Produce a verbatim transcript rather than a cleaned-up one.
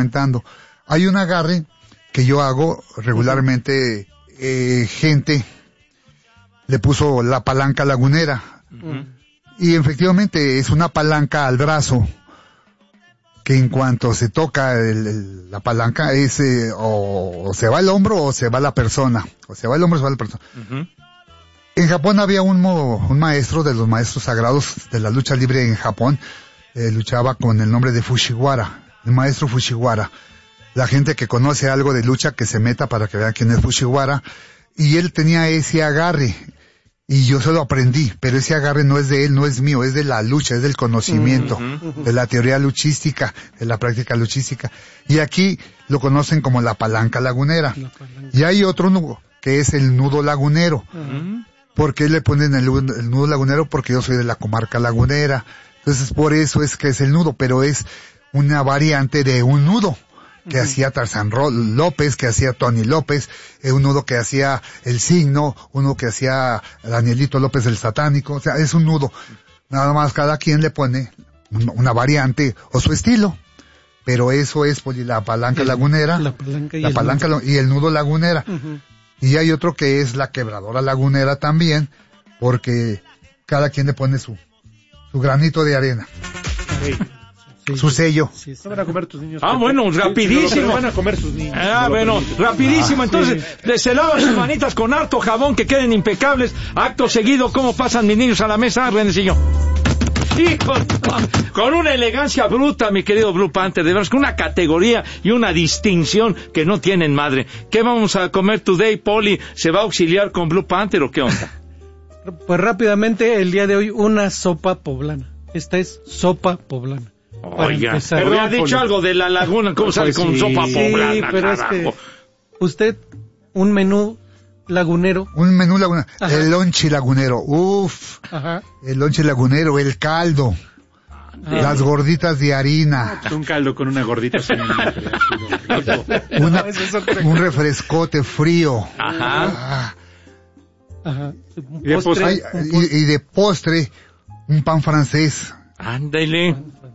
comentando. Hay un agarre que yo hago regularmente, eh, gente le puso la palanca lagunera. Uh-huh. Y efectivamente es una palanca al brazo que en cuanto se toca el, el, la palanca es eh, o, o se va el hombro o se va la persona. O se va el hombro o se va la persona. Uh-huh. En Japón había un, un maestro de los maestros sagrados de la lucha libre en Japón. Eh, luchaba con el nombre de Fujiwara, el maestro Fujiwara. La gente que conoce algo de lucha que se meta para que vean quién es Fujiwara. Y él tenía ese agarre. Y yo se lo aprendí, pero ese agarre no es de él, no es mío, es de la lucha, es del conocimiento, uh-huh, uh-huh. de la teoría luchística, de la práctica luchística. Y aquí lo conocen como la palanca lagunera. La palanca. Y hay otro nudo, que es el nudo lagunero. Uh-huh. ¿Por qué le ponen el, el nudo lagunero? Porque yo soy de la comarca lagunera. Entonces por eso es que es el nudo, pero es una variante de un nudo que uh-huh. hacía Tarzán López, que hacía Tony López, eh, un nudo que hacía El Signo, uno que hacía Danielito López el Satánico, o sea, es un nudo. Nada más cada quien le pone una variante o su estilo. Pero eso es pues, la palanca el, lagunera, la palanca y, la el, palanca nudo. y el nudo lagunera. Uh-huh. Y hay otro que es la quebradora lagunera también, porque cada quien le pone su, su granito de arena. Sí. Sí, su sello. Sí, sí. No van a comer tus niños. Ah, bueno, rapidísimo. No van a comer sus niños. Ah, no bueno, rapidísimo. Ah, Entonces, sí. se lavan sus manitas con harto jabón, que queden impecables. Acto seguido, ¿cómo pasan mis niños a la mesa, Renecillo? Hijo, con una elegancia bruta, mi querido Blue Panther, de verdad, con una categoría y una distinción que no tienen madre. ¿Qué vamos a comer today, Poli? ¿Se va a auxiliar con Blue Panther o qué onda? Pues rápidamente, el día de hoy, una sopa poblana. Esta es sopa poblana. Oiga, pero me ha dicho Poli. Algo de la laguna, ¿cómo pues sale sí, con sopa poblana? Sí, pero carajo. Es que usted, un menú lagunero. Un menú lagunero, ajá. El lonche lagunero, uff, el lonche lagunero, el caldo, ajá. Las gorditas de harina. Un caldo con una gordita sin una, un refrescote frío. Ajá. Ah. Ajá. Y, de postre, Ay, y, y de postre, un pan francés. Ándale.